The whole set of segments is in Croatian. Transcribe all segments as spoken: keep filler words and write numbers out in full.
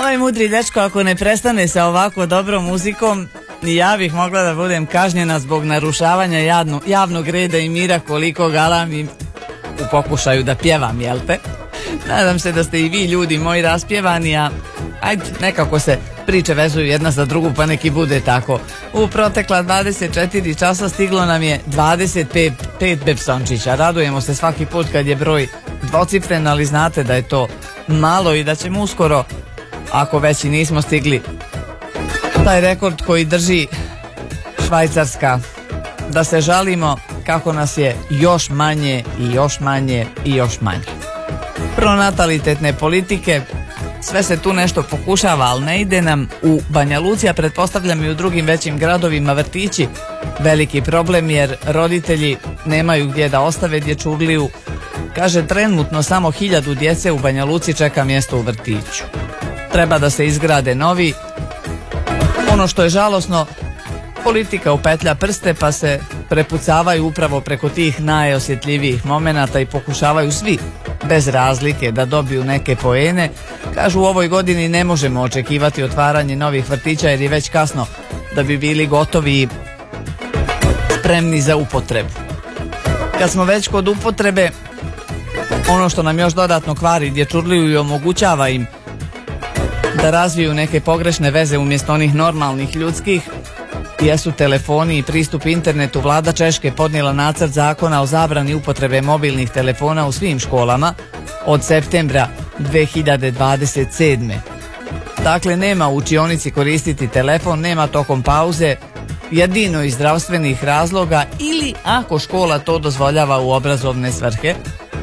Ovaj mudri dečko ako ne prestane sa ovako dobrom muzikom, ja bih mogla da budem kažnjena zbog narušavanja javno, javnog reda i mira koliko galamim u pokušaju da pjevam, jel te? Nadam se da ste i vi ljudi moji raspjevani, a ajde, nekako se priče vezuju jedna za drugu pa neki bude tako. U protekla dvadeset četiri časa stiglo nam je dvadeset pet Bepsončića. Radujemo se svaki put kad je broj dvocifren, ali znate da je to malo i da ćemo uskoro, ako već i nismo stigli, taj rekord koji drži Švajcarska, da se žalimo kako nas je još manje i još manje i još manje. Pronatalitetne politike, sve se tu nešto pokušava, ali ne ide nam. U Banja Luci, a pretpostavljam i u drugim većim gradovima, vrtići veliki problem jer roditelji nemaju gdje da ostave dječurliju. Kaže, trenutno samo hiljadu djece u Banja Luci čeka mjesto u vrtiću. Treba da se izgrade novi. Ono što je žalosno, politika upetlja prste pa se prepucavaju upravo preko tih najosjetljivijih momenata i pokušavaju svi bez razlike da dobiju neke poene. Kažu, u ovoj godini ne možemo očekivati otvaranje novih vrtića jer je već kasno da bi bili gotovi i spremni za upotrebu. Kad smo već kod upotrebe, ono što nam još dodatno kvari dječurliju i omogućava im da razviju neke pogrešne veze umjesto onih normalnih ljudskih jesu telefoni i pristup internetu. Vlada Češke podnijela nacrt zakona o zabrani upotrebe mobilnih telefona u svim školama od septembra dve hiljade dvadeset sedme. Dakle, nema u učionici koristiti telefon, nema tokom pauze, jedino iz zdravstvenih razloga ili ako škola to dozvoljava u obrazovne svrhe.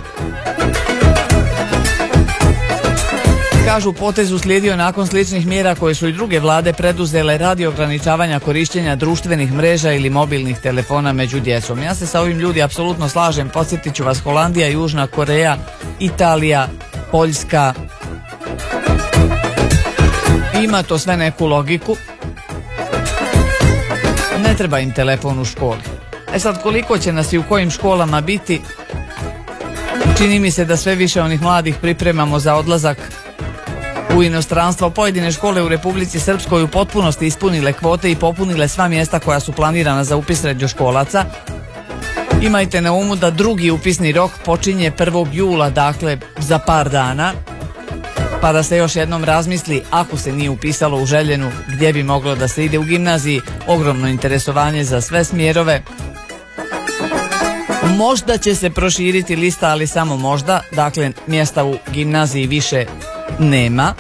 Kažu, potez uslijedio nakon sličnih mjera koje su i druge vlade preduzele radi ograničavanja korištenja društvenih mreža ili mobilnih telefona među djecom. Ja se sa ovim ljudi apsolutno slažem. Podsjetit ću vas, Holandija, Južna Koreja, Italija, Poljska. Ima to sve neku logiku. Ne treba im telefon u školi. E sad, koliko će nas i u kojim školama biti, čini mi se da sve više onih mladih pripremamo za odlazak u inostranstvo. Pojedine škole u Republici Srpskoj u potpunosti ispunile kvote i popunile sva mjesta koja su planirana za upis srednjoškolaca. Imajte na umu da drugi upisni rok počinje prvog jula, dakle za par dana, pa da se još jednom razmisli ako se nije upisalo u željenu gdje bi moglo da se ide. U gimnaziji ogromno interesovanje za sve smjerove. Možda će se proširiti lista, ali samo možda, dakle mjesta u gimnaziji više nema.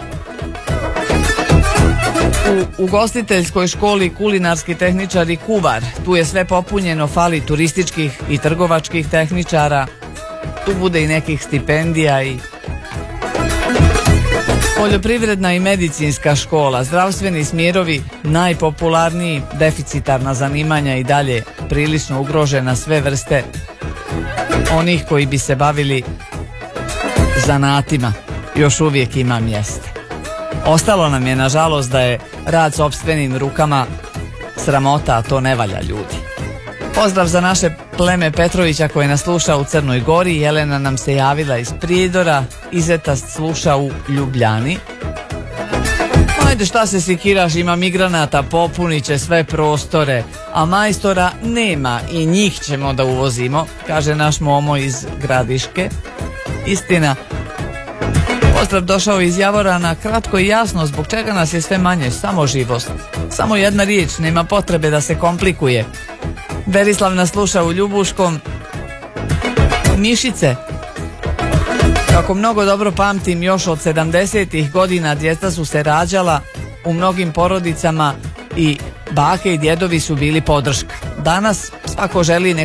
U ugostiteljskoj školi kulinarski tehničar i kuvar, tu je sve popunjeno, fali turističkih i trgovačkih tehničara, tu bude i nekih stipendija. I poljoprivredna i medicinska škola, zdravstveni smjerovi najpopularniji, deficitarna zanimanja i dalje prilično ugrožena, sve vrste onih koji bi se bavili zanatima još uvijek ima mjesta. Ostalo nam je nažalost da je rad sopstvenim rukama sramota, a to ne valja, ljudi. Pozdrav za naše pleme Petrovića koje nas sluša u Crnoj Gori. Jelena nam se javila iz Prijedora, Izeta sluša u Ljubljani. Ajde, šta se sikiraš, ima migranata, popunit će sve prostore, a majstora nema i njih ćemo da uvozimo, kaže naš Momo iz Gradiške. Istina. Pozdrav došao iz Javorana, kratko i jasno, zbog čega nas je sve manje, samo živost. Samo jedna riječ, nema potrebe da se komplikuje. Berislav nas sluša u Ljubuškom. Mišice. Kako mnogo dobro pamtim, još od sedamdesetih godina djeca su se rađala u mnogim porodicama i bake i djedovi su bili podrška. Danas svako želi